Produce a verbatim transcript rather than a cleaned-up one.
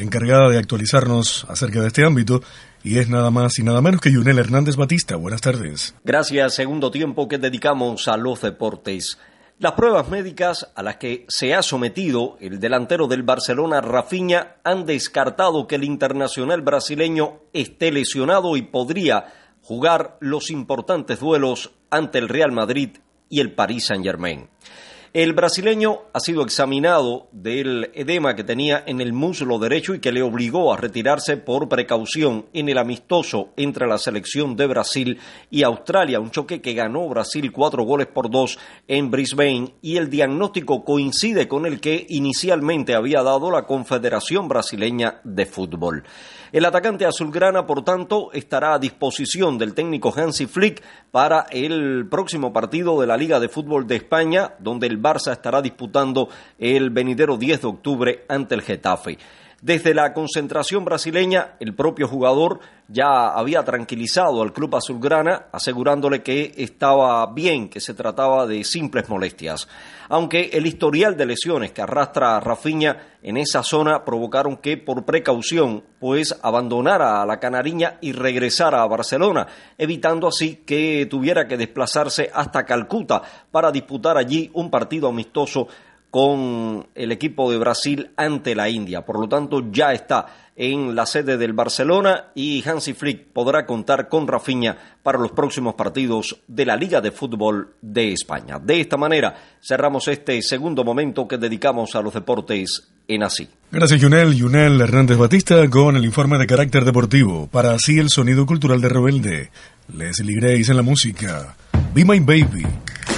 encargada de actualizarnos acerca de este ámbito, y es nada más y nada menos que Yunel Hernández Batista. Buenas tardes. Gracias. Segundo tiempo que dedicamos a los deportes. Las pruebas médicas a las que se ha sometido el delantero del Barcelona, Rafinha, han descartado que el internacional brasileño esté lesionado y podría jugar los importantes duelos ante el Real Madrid y el Paris Saint-Germain. El brasileño ha sido examinado del edema que tenía en el muslo derecho y que le obligó a retirarse por precaución en el amistoso entre la selección de Brasil y Australia, un choque que ganó Brasil cuatro goles por dos en Brisbane, y el diagnóstico coincide con el que inicialmente había dado la Confederación Brasileña de Fútbol. El atacante azulgrana, por tanto, estará a disposición del técnico Hansi Flick para el próximo partido de la Liga de Fútbol de España, donde el Barça estará disputando el venidero diez de octubre ante el Getafe. Desde la concentración brasileña, el propio jugador ya había tranquilizado al club azulgrana, asegurándole que estaba bien, que se trataba de simples molestias. Aunque el historial de lesiones que arrastra a Rafinha en esa zona provocaron que, por precaución, pues abandonara a la canariña y regresara a Barcelona, evitando así que tuviera que desplazarse hasta Calcuta para disputar allí un partido amistoso con el equipo de Brasil ante la India. Por lo tanto, ya está en la sede del Barcelona y Hansi Flick podrá contar con Rafinha para los próximos partidos de la Liga de Fútbol de España. De esta manera, cerramos este segundo momento que dedicamos a los deportes en Así. Gracias, Yunel. Yunel Hernández Batista con el informe de carácter deportivo. Para Así, el sonido cultural de Rebelde. Leslie Grace en la música. Be My Baby.